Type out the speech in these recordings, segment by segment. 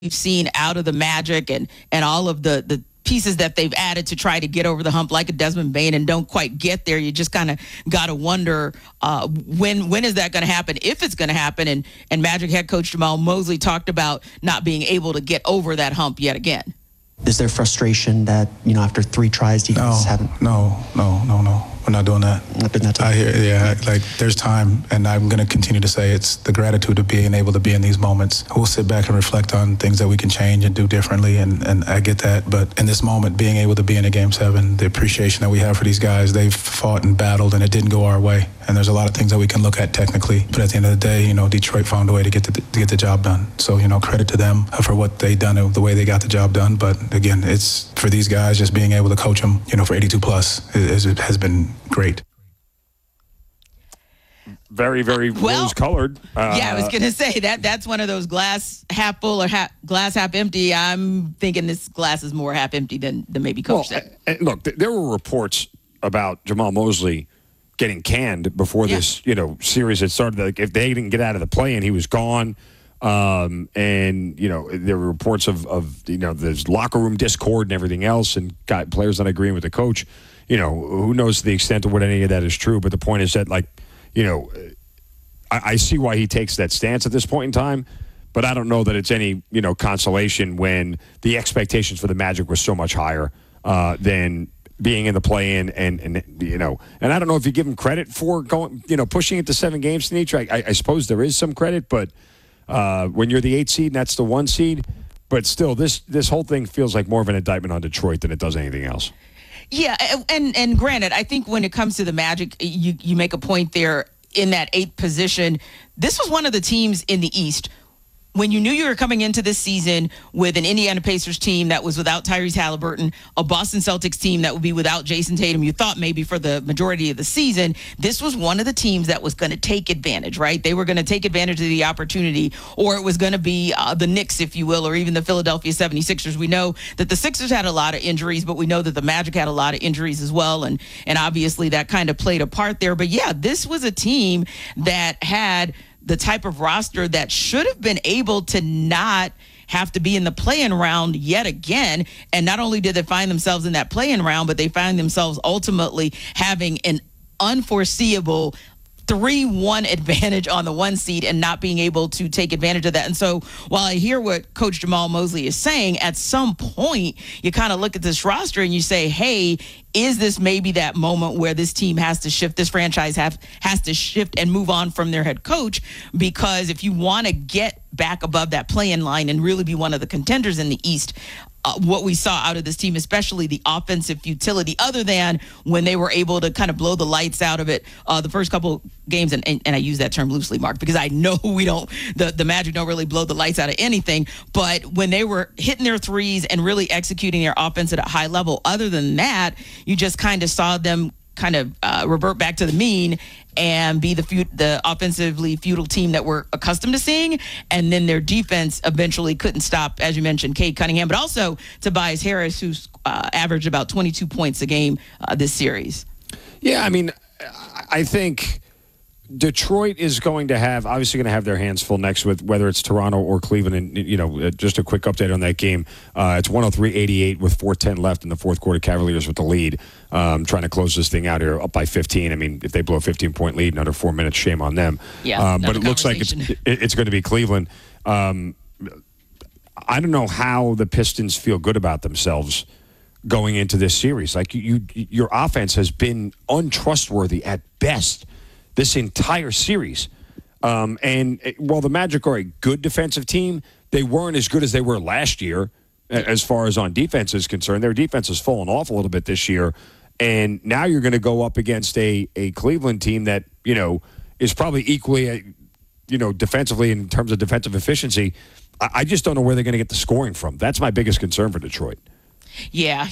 we've seen out of the Magic and all of the pieces that they've added to try to get over the hump, like a Desmond Bane, and don't quite get there. You just kind of got to wonder when is that going to happen, if it's going to happen. And Magic head coach Jamal Mosley talked about not being able to get over that hump yet again. Is there frustration that, after 3 tries, you guys haven't? No. We're not doing that. Not doing that time. I hear, like, there's time, and I'm going to continue to say it's the gratitude of being able to be in these moments. We'll sit back and reflect on things that we can change and do differently, and I get that. But in this moment, being able to be in a Game 7, the appreciation that we have for these guys, they've fought and battled, and it didn't go our way. And there's a lot of things that we can look at technically. But at the end of the day, Detroit found a way to get the job done. So, credit to them for what they done and the way they got the job done. But again, it's for these guys, just being able to coach them, for 82 plus has been great. Very, very rose-colored. I was going to say that's one of those glass half full or glass half empty. I'm thinking this glass is more half empty than maybe Coach said. Look, there were reports about Jamal Mosley getting canned before this, series had started. Like, if they didn't get out of the play-in, he was gone. And there were reports of there's locker room discord and everything else, and players not agreeing with the coach. Who knows the extent of what any of that is true? But the point is that, I see why he takes that stance at this point in time, but I don't know that it's any consolation when the expectations for the Magic were so much higher than being in the play-in, and I don't know if you give him credit for going, pushing it to 7 games to each. I suppose there is some credit, but when you're the 8 seed and that's the 1 seed, but still, this whole thing feels like more of an indictment on Detroit than it does anything else. Yeah, and granted, I think when it comes to the Magic, you make a point there in that 8th position. This was one of the teams in the East. When you knew you were coming into this season with an Indiana Pacers team that was without Tyrese Halliburton, a Boston Celtics team that would be without Jason Tatum, you thought maybe for the majority of the season, this was one of the teams that was going to take advantage, right? They were going to take advantage of the opportunity, or it was going to be the Knicks, if you will, or even the Philadelphia 76ers. We know that the Sixers had a lot of injuries, but we know that the Magic had a lot of injuries as well, and obviously that kind of played a part there. But yeah, this was a team that had the type of roster that should have been able to not have to be in the play-in round yet again. And not only did they find themselves in that play-in round, but they find themselves ultimately having an unforeseeable 3-1 advantage on the 1 seed and not being able to take advantage of that. And so while I hear what Coach Jamal Mosley is saying, at some point you kind of look at this roster and you say, hey, is this maybe that moment where this team has to shift, this franchise has to shift and move on from their head coach? Because if you want to get back above that play-in line and really be one of the contenders in the East, what we saw out of this team, especially the offensive futility, other than when they were able to kind of blow the lights out of it the first couple games, and I use that term loosely, Mark, because I know the Magic don't really blow the lights out of anything, but when they were hitting their threes and really executing their offense at a high level, other than that, you just kind of saw them kind of revert back to the mean and be the offensively futile team that we're accustomed to seeing. And then their defense eventually couldn't stop, as you mentioned, Cade Cunningham, but also Tobias Harris, who's averaged about 22 points a game this series. Yeah, I mean, I think Detroit is obviously going to have their hands full next with whether it's Toronto or Cleveland. And, just a quick update on that game. It's 103-88 with 4:10 left in the fourth quarter. Cavaliers with the lead. Trying to close this thing out here up by 15. I mean, if they blow a 15-point lead in under 4 minutes, shame on them. Yeah, but it looks like it's going to be Cleveland. I don't know how the Pistons feel good about themselves going into this series. Like your offense has been untrustworthy at best this entire series. And while the Magic are a good defensive team, they weren't as good as they were last year as far as on defense is concerned. Their defense has fallen off a little bit this year. And now you're going to go up against a Cleveland team that, is probably equally, defensively in terms of defensive efficiency. I just don't know where they're going to get the scoring from. That's my biggest concern for Detroit. Yeah,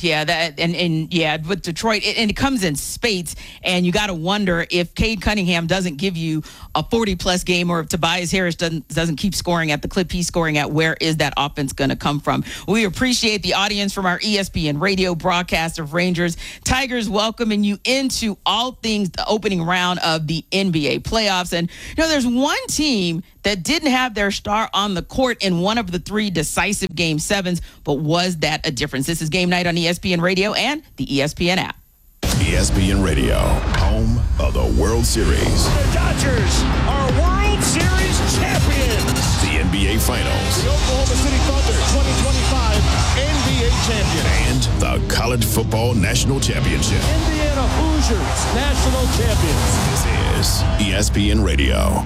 with Detroit, and it comes in spades, and you got to wonder if Cade Cunningham doesn't give you a 40-plus game, or if Tobias Harris doesn't keep scoring at the clip he's scoring at, where is that offense going to come from? We appreciate the audience from our ESPN radio broadcast of Rangers Tigers, welcoming you into all things the opening round of the NBA playoffs. And, there's one team that didn't have their star on the court in one of the 3 decisive Game 7s, but was that a difference? This is Game Night on ESPN Radio and the ESPN app. ESPN Radio, home of the World Series. The Dodgers are World Series champions. The NBA Finals. The Oklahoma City Thunder 2025 NBA champion. And the College Football National Championship. Indiana Hoosiers national champions. This is ESPN Radio.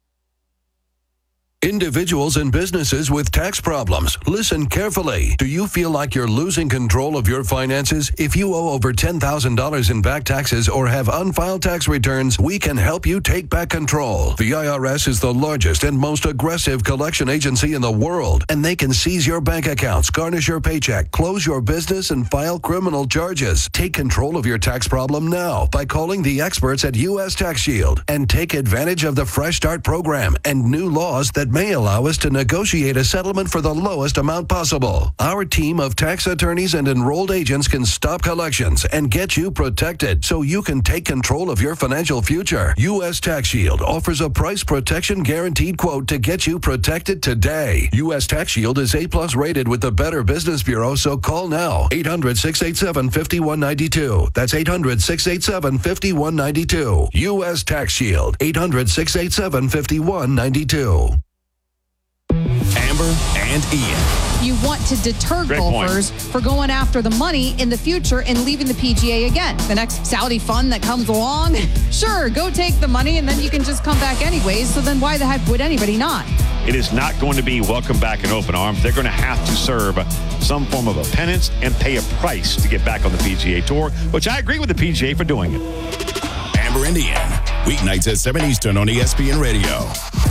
Individuals and businesses with tax problems, listen carefully. Do you feel like you're losing control of your finances? If you owe over $10,000 in back taxes or have unfiled tax returns, we can help you take back control. The IRS is the largest and most aggressive collection agency in the world, and they can seize your bank accounts, garnish your paycheck, close your business, and file criminal charges. Take control of your tax problem now by calling the experts at U.S. Tax Shield and take advantage of the Fresh Start program and new laws that may allow us to negotiate a settlement for the lowest amount possible. Our team of tax attorneys and enrolled agents can stop collections and get you protected so you can take control of your financial future. U.S. Tax Shield offers a price protection guaranteed quote to get you protected today. U.S. Tax Shield is A+ rated with the Better Business Bureau, so call now. 800-687-5192. That's 800-687-5192. U.S. Tax Shield. 800-687-5192. Amber and Ian. You want to deter golfers for going after the money in the future and leaving the PGA again. The next Saudi fund that comes along, sure, go take the money and then you can just come back anyways. So then why the heck would anybody not? It is not going to be welcome back in open arms. They're going to have to serve some form of a penance and pay a price to get back on the PGA Tour, which I agree with the PGA for doing it. Amber and Ian. Weeknights at 7 Eastern on ESPN Radio.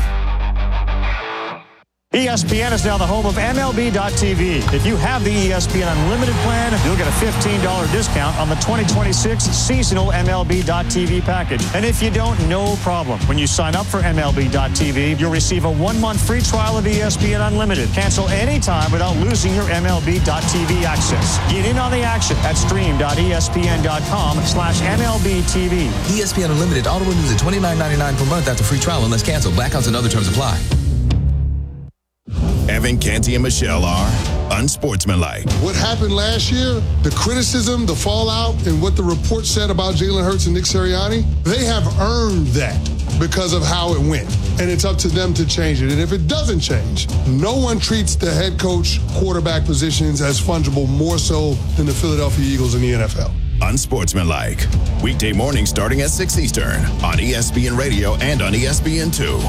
ESPN is now the home of MLB.tv. If you have the ESPN Unlimited plan, you'll get a $15 discount on the 2026 seasonal MLB.tv package. And if you don't, no problem. When you sign up for MLB.tv, you'll receive a 1-month free trial of ESPN Unlimited. Cancel anytime without losing your MLB.tv access. Get in on the action at stream.espn.com/MLBTV. ESPN Unlimited auto renews at $29.99 per month after free trial unless canceled. Blackouts and other terms apply. Evan, Canty, and Michelle are unsportsmanlike. What happened last year, the criticism, the fallout, and what the report said about Jalen Hurts and Nick Sirianni, they have earned that because of how it went. And it's up to them to change it. And if it doesn't change, no one treats the head coach, quarterback positions as fungible more so than the Philadelphia Eagles in the NFL. Unsportsmanlike. Weekday mornings starting at 6 Eastern on ESPN Radio and on ESPN2.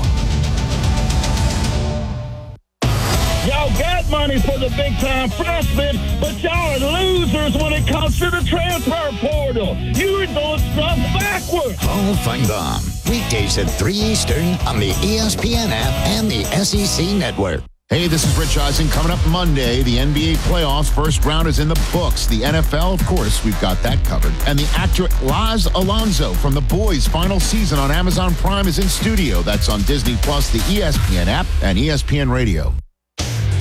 Y'all got money for the big-time freshmen, but y'all are losers when it comes to the transfer portal. You're doing stuff backwards. Hall of Fame weekdays at 3 Eastern on the ESPN app and the SEC Network. Hey, this is Rich Eisen. Coming up Monday, the NBA playoffs first round is in the books. The NFL, of course, we've got that covered. And the actor Laz Alonso from The Boys' final season on Amazon Prime is in studio. That's on Disney Plus, the ESPN app, and ESPN Radio.